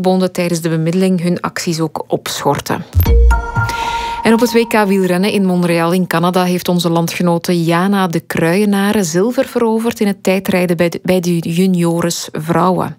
vakbonden tijdens de bemiddeling hun acties ook opschorten. En op het WK wielrennen in Montreal in Canada heeft onze landgenote Jana de Kruijenaren zilver veroverd in het tijdrijden bij de juniores vrouwen.